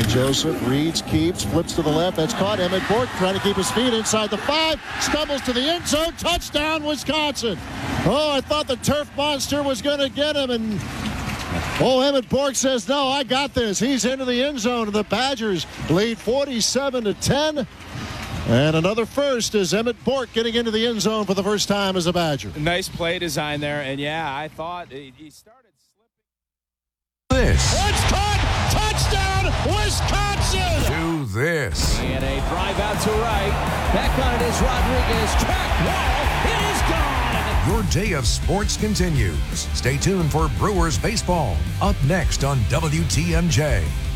Joseph reads, keeps, flips to the left. That's caught. Emmett Bork trying to keep his feet inside the 5. Stumbles to the end zone. Touchdown, Wisconsin. Oh, I thought the turf monster was going to get him. And Emmett Bork says, no, I got this. He's into the end zone. And the Badgers lead 47-10. And another first is Emmett Bork getting into the end zone for the first time as a Badger. Nice play design there. And, yeah, I thought he started slipping. This. It's caught. Touchdown, Wisconsin. Do this. And a drive out to right. Back on it is Rodriguez. Track wall. It is gone. Your day of sports continues. Stay tuned for Brewers baseball. Up next on WTMJ.